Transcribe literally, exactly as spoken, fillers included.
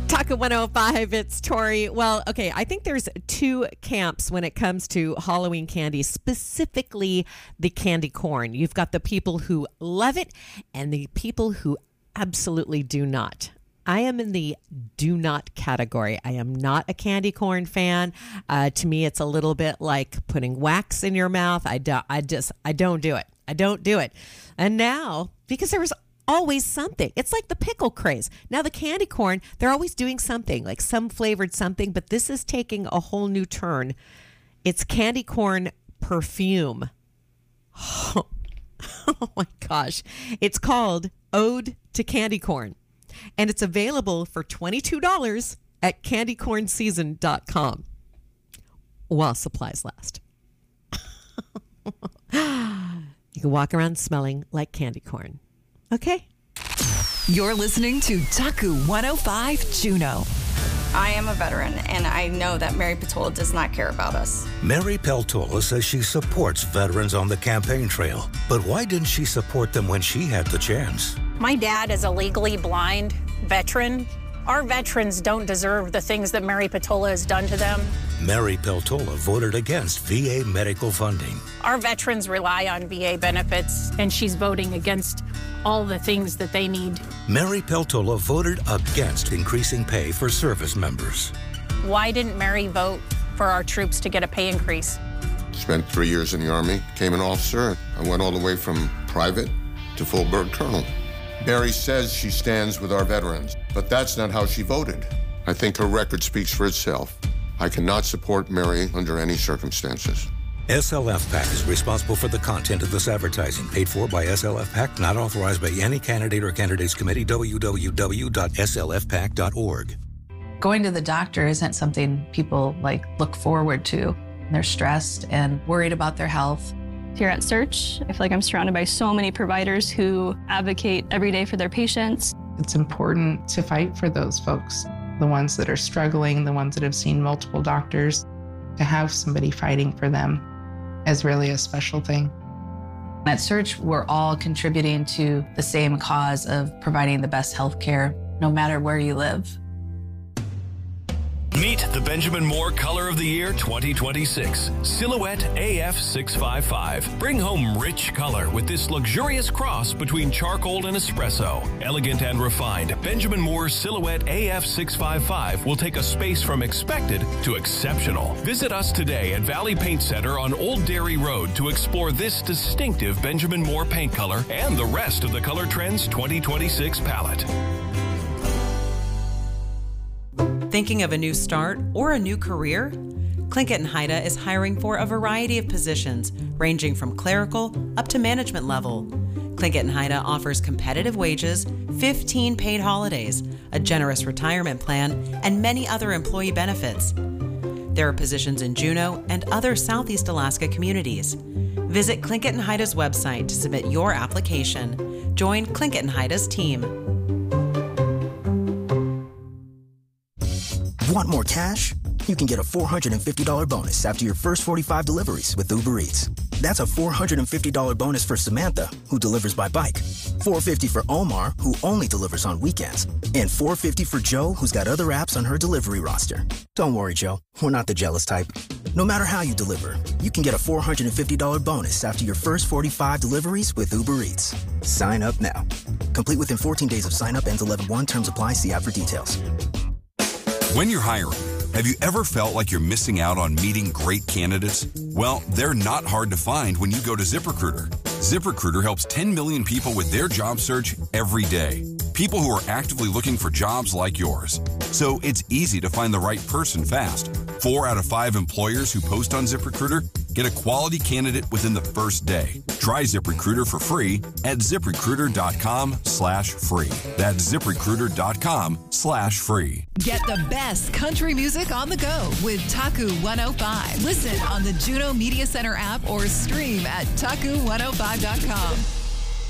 Taco one oh five, it's Tori. Well, okay, I think there's two camps when it comes to Halloween candy, specifically the candy corn. You've got the people who love it and the people who absolutely do not. I am in the do not category. I am not a candy corn fan. Uh, to me, it's a little bit like putting wax in your mouth. I, do, I just, I don't do it. I don't do it. And now, because there was always something. It's like the pickle craze. Now the candy corn, they're always doing something, like some flavored something, but this is taking a whole new turn. It's candy corn perfume. Oh, oh my gosh. It's called Ode to Candy Corn. And it's available for twenty-two dollars at candy corn season dot com while supplies last. You can walk around smelling like candy corn. Okay. You're listening to Taku one oh five Juneau. I am a veteran, and I know that Mary Peltola does not care about us. Mary Peltola says she supports veterans on the campaign trail. But why didn't she support them when she had the chance? My dad is a legally blind veteran. Our veterans don't deserve the things that Mary Peltola has done to them. Mary Peltola voted against V A medical funding. Our veterans rely on V A benefits, and she's voting against all the things that they need. Mary Peltola voted against increasing pay for service members. Why didn't Mary vote for our troops to get a pay increase? Spent three years in the Army, became an officer. I went all the way from private to full bird colonel. Mary says she stands with our veterans, but that's not how she voted. I think her record speaks for itself. I cannot support Mary under any circumstances. S L F PAC is responsible for the content of this advertising, paid for by S L F PAC, not authorized by any candidate or candidates committee. w w w dot s l f pac dot org. Going to the doctor isn't something people like look forward to. They're stressed and worried about their health. Here at Search, I feel like I'm surrounded by so many providers who advocate every day for their patients. It's important to fight for those folks, the ones that are struggling, the ones that have seen multiple doctors. To have somebody fighting for them is really a special thing. At Search, we're all contributing to the same cause of providing the best health care, no matter where you live. Meet the Benjamin Moore Color of the Year twenty twenty-six. Silhouette A F six fifty-five. Bring home rich color with this luxurious cross between charcoal and espresso. Elegant and refined, Benjamin Moore Silhouette A F six fifty-five will take a space from expected to exceptional. Visit us today at Valley Paint Center on Old Dairy Road to explore this distinctive Benjamin Moore paint color and the rest of the Color Trends twenty twenty-six palette. Thinking of a new start or a new career? Plinkett and Haida is hiring for a variety of positions, ranging from clerical up to management level. Plinkett and Haida offers competitive wages, fifteen paid holidays, a generous retirement plan, and many other employee benefits. There are positions in Juneau and other Southeast Alaska communities. Visit Plinkett and Haida's website to submit your application. Join Plinkett and Haida's team. Want more cash? You can get a four hundred fifty dollars bonus after your first forty-five deliveries with Uber Eats. That's a four hundred fifty dollars bonus for Samantha, who delivers by bike, four hundred fifty dollars for Omar, who only delivers on weekends, and four hundred fifty dollars for Joe, who's got other apps on her delivery roster. Don't worry, Joe. We're not the jealous type. No matter how you deliver, you can get a four hundred fifty dollars bonus after your first forty-five deliveries with Uber Eats. Sign up now. Complete within fourteen days of sign up. Ends eleven one. Terms apply. See app for details. When you're hiring, have you ever felt like you're missing out on meeting great candidates? Well, they're not hard to find when you go to ZipRecruiter. ZipRecruiter helps ten million people with their job search every day. People who are actively looking for jobs like yours. So it's easy to find the right person fast. Four out of five employers who post on ZipRecruiter get a quality candidate within the first day. Try ZipRecruiter for free at ZipRecruiter.com slash free. That's ZipRecruiter.com slash free. Get the best country music on the go with Taku one oh five. Listen on the Juneau Media Center app or stream at Taku one oh five dot com.